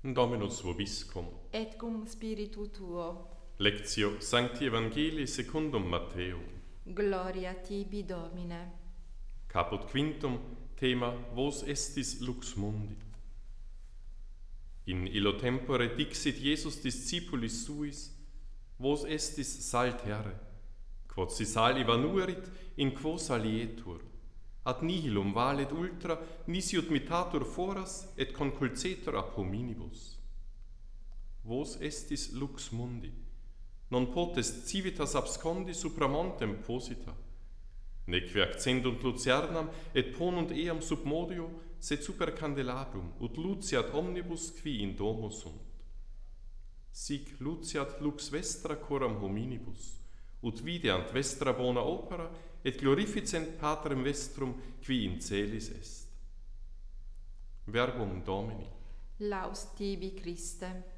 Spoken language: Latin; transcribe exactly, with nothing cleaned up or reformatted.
Dominus vobiscum. Et cum spiritu tuo. Lectio Sancti Evangelii secundum Matthäum. Gloria tibi, Domine. Caput quintum, thema Vos estis lux mundi. In illo tempore dixit Iesus discipulis suis, Vos estis sal terre, quod si sal evanuerit, in quo salietur, ad nihilum valet ultra, nisi ut mitatur foras, et conculcetur ab hominibus. Vos estis lux mundi, non potest civitas abscondi supra montem posita, neque accendunt lucernam, et ponunt eam sub modio, sed super candelabrum, ut luciat omnibus qui in domo sunt. Sic luciat lux vestra coram hominibus, ut videant vestra bona opera, et glorificent Patrem vestrum qui in celis est. Verbum Domini. Laus tibi, Christe.